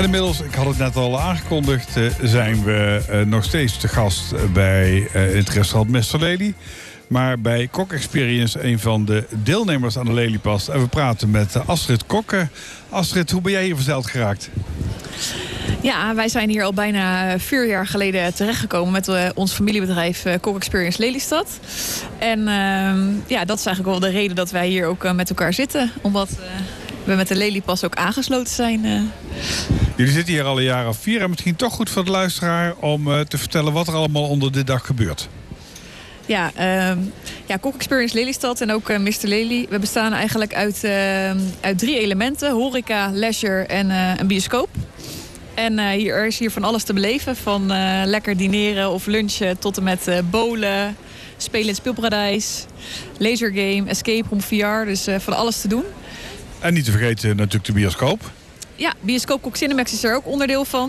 En inmiddels, ik had het net al aangekondigd, zijn we nog steeds te gast bij het restaurant Mr. Lely. Maar bij Kok Experience, een van de deelnemers aan de Lelypas. En we praten met Astrid Kokke. Astrid, hoe ben jij hier verzeild geraakt? Ja, wij zijn hier al bijna 4 jaar geleden terechtgekomen met ons familiebedrijf Kok Experience Lelystad. En dat is eigenlijk wel de reden dat wij hier ook met elkaar zitten. Omdat we met de Lelypas ook aangesloten zijn. Jullie zitten hier al een jaar of 4. En misschien toch goed voor de luisteraar om te vertellen wat er allemaal onder de dag gebeurt. Ja, Kok Experience Lelystad en ook Mr. Lely. We bestaan eigenlijk uit 3 elementen. Horeca, leisure en een bioscoop. En er is hier van alles te beleven. Van lekker dineren of lunchen tot en met bowlen, spelen in het speelparadijs, lasergame, escape room, VR. Dus van alles te doen. En niet te vergeten natuurlijk de bioscoop. Ja, bioscoop Kok Cinemax is er ook onderdeel van.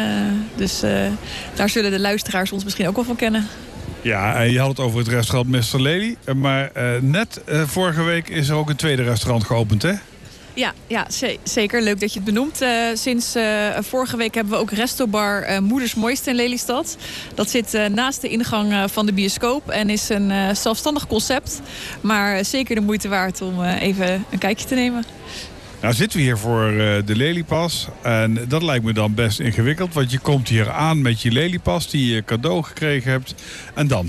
Dus daar zullen de luisteraars ons misschien ook wel van kennen. Ja, en je had het over het restaurant Mr. Lely. Maar net vorige week is er ook een tweede restaurant geopend, hè? Ja, zeker. Leuk dat je het benoemt. Sinds vorige week hebben we ook restobar Moeders Mooiste in Lelystad. Dat zit naast de ingang van de bioscoop en is een zelfstandig concept. Maar zeker de moeite waard om even een kijkje te nemen. Nou zitten we hier voor de Lelypas. En dat lijkt me dan best ingewikkeld. Want je komt hier aan met je Lelypas die je cadeau gekregen hebt. En dan?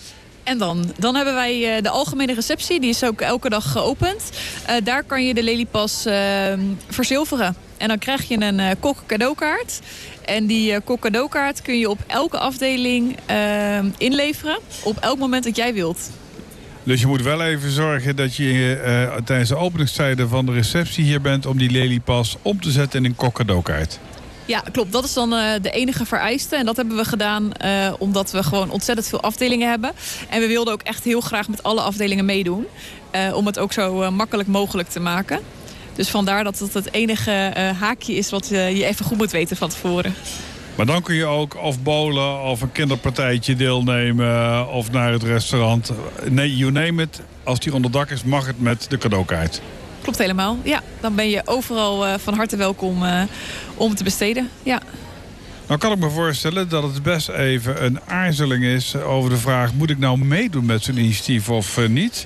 En dan hebben wij de algemene receptie. Die is ook elke dag geopend. Daar kan je de Lelypas verzilveren. En dan krijg je een kok cadeaukaart. En die kok cadeaukaart kun je op elke afdeling inleveren. Op elk moment dat jij wilt. Dus je moet wel even zorgen dat je tijdens de openingstijden van de receptie hier bent om die Lelypas om te zetten in een kok cadeaukaart. Ja, klopt. Dat is dan de enige vereiste. En dat hebben we gedaan omdat we gewoon ontzettend veel afdelingen hebben. En we wilden ook echt heel graag met alle afdelingen meedoen. Om het ook zo makkelijk mogelijk te maken. Dus vandaar dat het enige haakje is wat je even goed moet weten van tevoren. Maar dan kun je ook of bowlen of een kinderpartijtje deelnemen of naar het restaurant. Nee, you name it. Als die onder dak is, mag het met de cadeaukaart. Klopt helemaal. Ja, dan ben je overal van harte welkom om te besteden. Ja. Nou kan ik me voorstellen dat het best even een aarzeling is over de vraag: moet ik nou meedoen met zo'n initiatief of niet?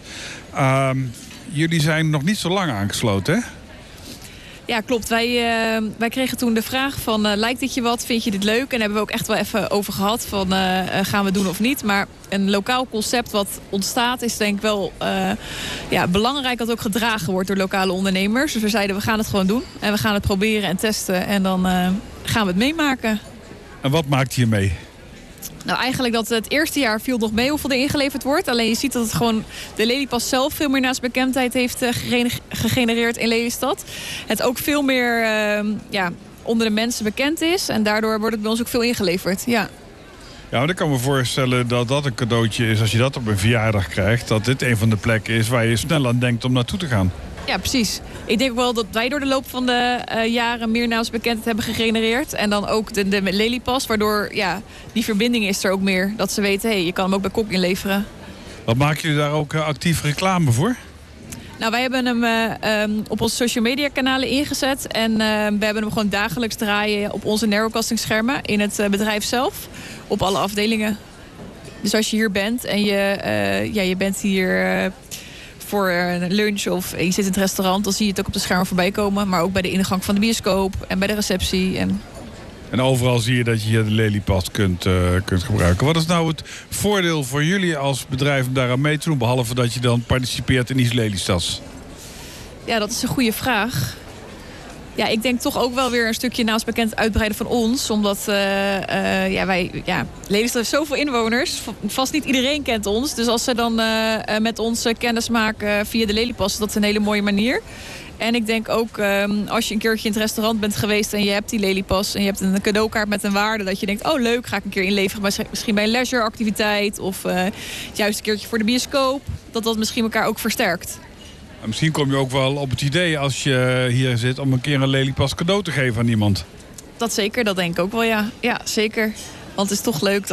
Jullie zijn nog niet zo lang aangesloten, hè? Ja, klopt. Wij kregen toen de vraag van lijkt dit je wat? Vind je dit leuk? En daar hebben we ook echt wel even over gehad van gaan we doen of niet. Maar een lokaal concept wat ontstaat is denk ik wel belangrijk dat het ook gedragen wordt door lokale ondernemers. Dus we zeiden we gaan het gewoon doen. En we gaan het proberen en testen. En dan gaan we het meemaken. En wat maakt je mee? Nou, eigenlijk dat het eerste jaar viel nog mee hoeveel er ingeleverd wordt. Alleen je ziet dat het gewoon de Lelypas zelf veel meer naast bekendheid heeft gegenereerd in Lelystad. Het ook veel meer onder de mensen bekend is. En daardoor wordt het bij ons ook veel ingeleverd. Ja. Ja, maar ik kan me voorstellen dat dat een cadeautje is als je dat op een verjaardag krijgt. Dat dit een van de plekken is waar je snel aan denkt om naartoe te gaan. Ja, precies. Ik denk wel dat wij door de loop van de jaren meer naamsbekendheid hebben gegenereerd. En dan ook de Lelypas, waardoor die verbinding is er ook meer. Dat ze weten, je kan hem ook bij Kok inleveren. Wat maken jullie daar ook actief reclame voor? Nou, wij hebben hem op onze social media kanalen ingezet. En we hebben hem gewoon dagelijks draaien op onze narrowcasting schermen in het bedrijf zelf. Op alle afdelingen. Dus als je hier bent en je bent hier voor een lunch of je zit in het restaurant, dan zie je het ook op de schermen voorbij komen. Maar ook bij de ingang van de bioscoop en bij de receptie. En overal zie je dat je hier de Lelypas kunt gebruiken. Wat is nou het voordeel voor jullie als bedrijf om daaraan mee te doen, behalve dat je dan participeert in iets Lelystads? Ja, dat is een goede vraag. Ja, ik denk toch ook wel weer een stukje naamsbekend uitbreiden van ons. Omdat Lelystad heeft zoveel inwoners. Vast niet iedereen kent ons. Dus als ze dan met ons kennis maken via de Lelypas, dat is een hele mooie manier. En ik denk ook als je een keertje in het restaurant bent geweest en je hebt die Lelypas en je hebt een cadeaukaart met een waarde, dat je denkt, oh leuk, ga ik een keer inleveren. Misschien bij een leisureactiviteit of juist een keertje voor de bioscoop. Dat misschien elkaar ook versterkt. En misschien kom je ook wel op het idee als je hier zit om een keer een Lelypas cadeau te geven aan iemand. Dat zeker, dat denk ik ook wel, ja. Ja, zeker. Want het is toch leuk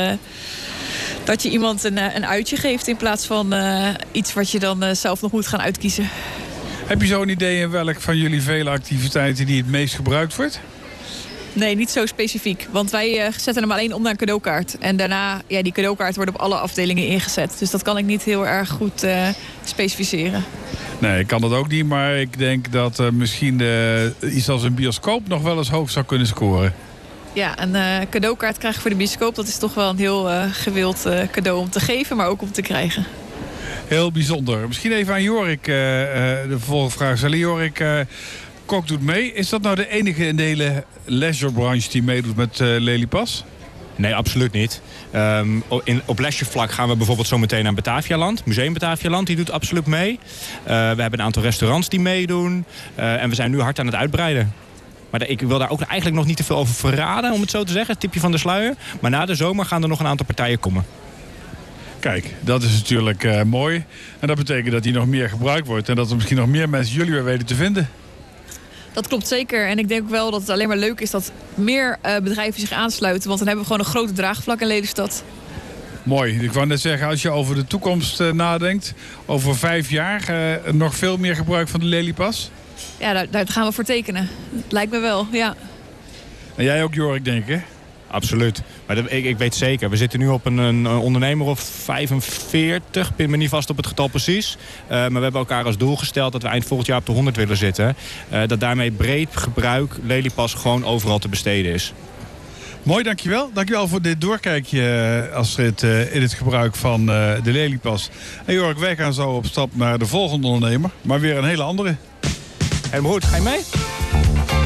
dat je iemand een uitje geeft in plaats van iets wat je dan zelf nog moet gaan uitkiezen. Heb je zo'n idee in welk van jullie vele activiteiten die het meest gebruikt wordt? Nee, niet zo specifiek. Want wij zetten hem alleen om naar een cadeaukaart. En daarna, die cadeaukaart wordt op alle afdelingen ingezet. Dus dat kan ik niet heel erg goed specificeren. Nee, ik kan dat ook niet. Maar ik denk dat misschien iets als een bioscoop nog wel eens hoog zou kunnen scoren. Ja, een cadeaukaart krijgen voor de bioscoop. Dat is toch wel een heel gewild cadeau om te geven, maar ook om te krijgen. Heel bijzonder. Misschien even aan Jorik de volgende vraag. Jorik, Kok doet mee. Is dat nou de enige in de hele leisurebranche die meedoet met Lelypas? Nee, absoluut niet. Op leisure-vlak gaan we bijvoorbeeld zo meteen naar Batavialand. Museum Batavialand, die doet absoluut mee. We hebben een aantal restaurants die meedoen. En we zijn nu hard aan het uitbreiden. Maar ik wil daar ook eigenlijk nog niet te veel over verraden, om het zo te zeggen. Het tipje van de sluier. Maar na de zomer gaan er nog een aantal partijen komen. Kijk, dat is natuurlijk mooi. En dat betekent dat die nog meer gebruikt wordt. En dat er misschien nog meer mensen jullie weer weten te vinden. Dat klopt zeker. En ik denk ook wel dat het alleen maar leuk is dat meer bedrijven zich aansluiten. Want dan hebben we gewoon een grote draagvlak in Lelystad. Mooi. Ik wou net zeggen, als je over de toekomst nadenkt, over 5 jaar nog veel meer gebruik van de Lelypas? Ja, daar gaan we voor tekenen. Lijkt me wel, ja. En jij ook, Jorik, denk ik, hè? Absoluut. Maar ik weet zeker, we zitten nu op een ondernemer of 45. Ik ben me niet vast op het getal precies. Maar we hebben elkaar als doel gesteld dat we eind volgend jaar op de 100 willen zitten. Dat daarmee breed gebruik Lelypas gewoon overal te besteden is. Mooi, dankjewel. Dankjewel voor dit doorkijkje, Astrid, in het gebruik van de Lelypas. En Jorik, wij gaan zo op stap naar de volgende ondernemer. Maar weer een hele andere. Helemaal goed. Ga je mee?